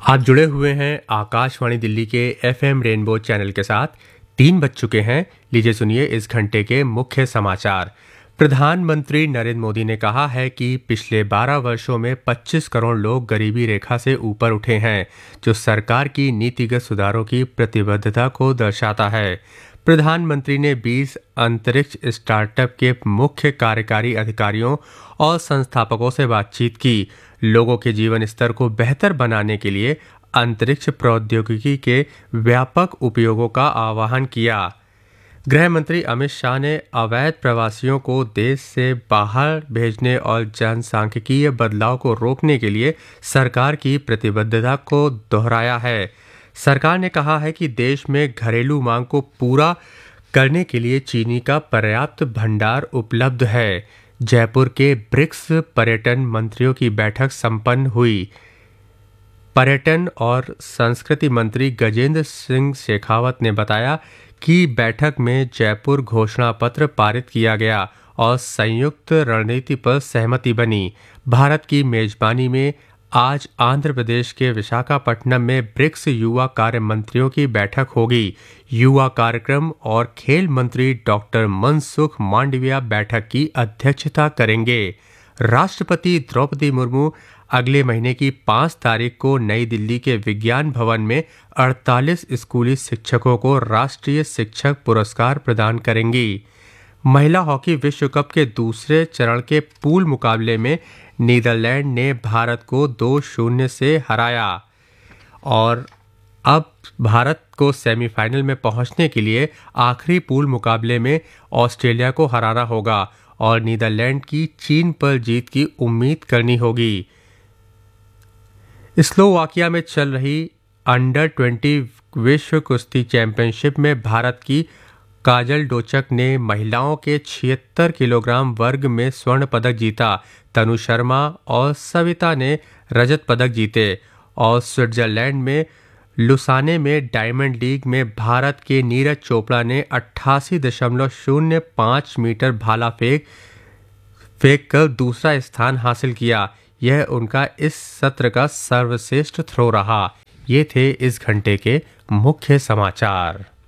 आप जुड़े हुए हैं आकाशवाणी दिल्ली के एफएम रेनबो चैनल के साथ। 3 बज चुके हैं। लीजिए सुनिए इस घंटे के मुख्य समाचार। प्रधानमंत्री नरेंद्र मोदी ने कहा है कि पिछले 12 वर्षों में 25 करोड़ लोग गरीबी रेखा से ऊपर उठे हैं, जो सरकार की नीतिगत सुधारों की प्रतिबद्धता को दर्शाता है। प्रधानमंत्री ने 20 अंतरिक्ष स्टार्टअप के मुख्य कार्यकारी अधिकारियों और संस्थापकों से बातचीत की। लोगों के जीवन स्तर को बेहतर बनाने के लिए अंतरिक्ष प्रौद्योगिकी के व्यापक उपयोगों का आह्वान किया। गृह मंत्री अमित शाह ने अवैध प्रवासियों को देश से बाहर भेजने और जनसांख्यिकीय बदलाव को रोकने के लिए सरकार की प्रतिबद्धता को दोहराया है। सरकार ने कहा है कि देश में घरेलू मांग को पूरा करने के लिए चीनी का पर्याप्त भंडार उपलब्ध है। जयपुर के ब्रिक्स पर्यटन मंत्रियों की बैठक संपन्न हुई। पर्यटन और संस्कृति मंत्री गजेंद्र सिंह शेखावत ने बताया कि बैठक में जयपुर घोषणा पत्र पारित किया गया और संयुक्त रणनीति पर सहमति बनी। भारत की मेजबानी में आज आंध्र प्रदेश के विशाखापट्टनम में ब्रिक्स युवा कार्य मंत्रियों की बैठक होगी। युवा कार्यक्रम और खेल मंत्री डॉक्टर मनसुख मांडविया बैठक की अध्यक्षता करेंगे। राष्ट्रपति द्रौपदी मुर्मू अगले महीने की 5 तारीख को नई दिल्ली के विज्ञान भवन में 48 स्कूली शिक्षकों को राष्ट्रीय शिक्षक पुरस्कार प्रदान करेंगी। महिला हॉकी विश्व कप के दूसरे चरण के पूल मुकाबले में नीदरलैंड ने भारत को 2-0 से हराया और अब भारत को सेमीफाइनल में पहुंचने के लिए आखिरी पूल मुकाबले में ऑस्ट्रेलिया को हराना होगा और नीदरलैंड की चीन पर जीत की उम्मीद करनी होगी। स्लोवाकिया में चल रही अंडर 20 विश्व कुश्ती चैंपियनशिप में भारत की काजल डोचक ने महिलाओं के 76 किलोग्राम वर्ग में स्वर्ण पदक जीता। तनु शर्मा और सविता ने रजत पदक जीते और स्विट्जरलैंड में लुसाने में डायमंड लीग में भारत के नीरज चोपड़ा ने 88.05 मीटर भाला फेंक कर दूसरा स्थान हासिल किया। यह उनका इस सत्र का सर्वश्रेष्ठ थ्रो रहा। ये थे इस घंटे के मुख्य समाचार।